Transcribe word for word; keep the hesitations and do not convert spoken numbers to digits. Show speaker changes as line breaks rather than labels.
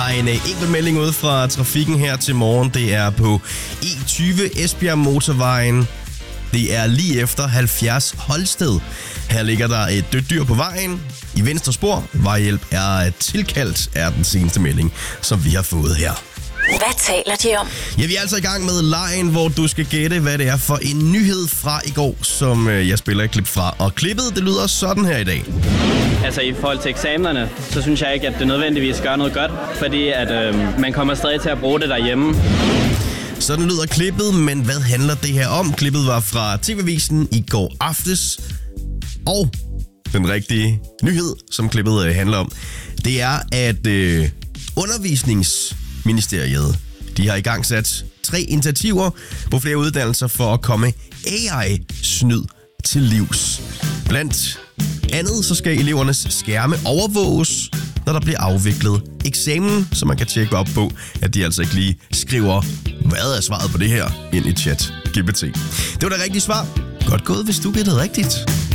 har en enkelt melding ud fra trafikken her til morgen. Det er på E tyve Esbjerg Motorvejen. Det er lige efter halvfjerds Holsted. Her ligger der et dødt dyr på vejen i venstre spor. Vejhjælp er tilkaldt, er den seneste melding, som vi har fået her.
Hvad taler de om?
Ja, vi er altså i gang med lejen, hvor du skal gætte, hvad det er for en nyhed fra i går, som jeg spiller et klip fra. Og klippet, det lyder sådan her i dag.
Altså i forhold til eksamenerne, så synes jeg ikke, at det nødvendigvis gør noget godt, fordi at øh, man kommer stadig til at bruge det derhjemme.
Sådan lyder klippet, men hvad handler det her om? Klippet var fra T V-avisen i går aftes, og den rigtige nyhed, som klippet øh, handler om, det er, at øh, Undervisningsministeriet, de har i gang sat tre initiativer på flere uddannelser for at komme A I-snyd til livs. Blandt andet så skal elevernes skærme overvåges, når der bliver afviklet eksamen, så man kan tjekke op på, at de altså ikke lige skriver, hvad er svaret på det her, ind i chat G P T. Det var det rigtige svar. Godt gået, hvis du gættede rigtigt.